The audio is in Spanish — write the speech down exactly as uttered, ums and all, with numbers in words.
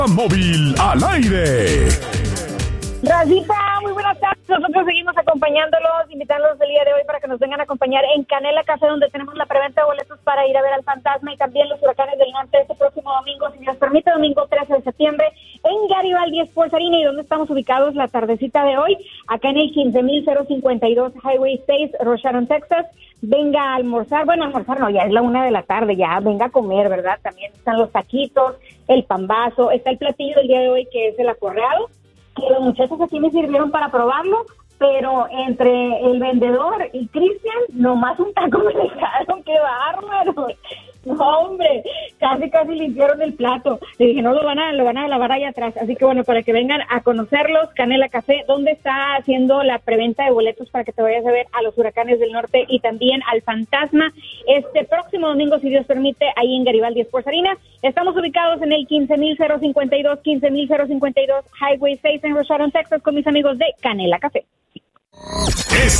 Móvil al aire. Racita, muy buenas tardes. Nosotros seguimos acompañándolos, invitándolos el día de hoy para que nos vengan a acompañar en Canela Café, donde tenemos la preventa de boletos para ir a ver al Fantasma y también los Huracanes del Norte este próximo domingo, si Dios permite, domingo trece de septiembre, en Garibaldi Sports Arena. ¿Y dónde estamos ubicados la tardecita de hoy? Acá en el quince mil cincuenta y dos Highway seis, Rocharon, Texas. Venga a almorzar, bueno, almorzar no, ya es la una de la tarde, ya venga a comer, ¿verdad? También están los taquitos, el pambazo, está el platillo del día de hoy que es el acorreado, que los muchachos aquí me sirvieron para probarlo, pero entre el vendedor y Cristian, nomás un taco me dejaron, ¡qué bárbaro! No, hombre, casi casi limpiaron el plato. Le dije, no, lo van a lo van a lavar ahí atrás. Así que bueno, para que vengan a conocerlos, Canela Café, donde está haciendo la preventa de boletos para que te vayas a ver a los Huracanes del Norte y también al Fantasma este próximo domingo, si Dios permite, ahí en Garibaldi Sports Arena. Estamos ubicados en el quince mil cincuenta y dos, quince mil cincuenta y dos Highway seis en Rocharon, Texas, con mis amigos de Canela Café. Es